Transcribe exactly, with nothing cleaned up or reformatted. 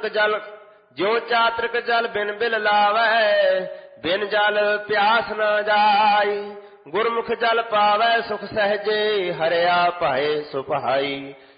ਚਾਤ੍ਰਿਕ ਜਲ ਜਿਉ ਚਾਤ੍ਰਿਕ ਜਲ ਬਿਨ ਬਿਲ ਲਾਵੈ, ਬਿਨ ਜਲ ਪਿਆਸ ਨਾ ਜਾਈ। ਗੁਰਮੁਖ ਜਲ ਪਾਵੈ ਸੁਖ ਸਹਿਜੇ, ਹਰਿਆ ਭਾਏ ਸੁਭਾਈ।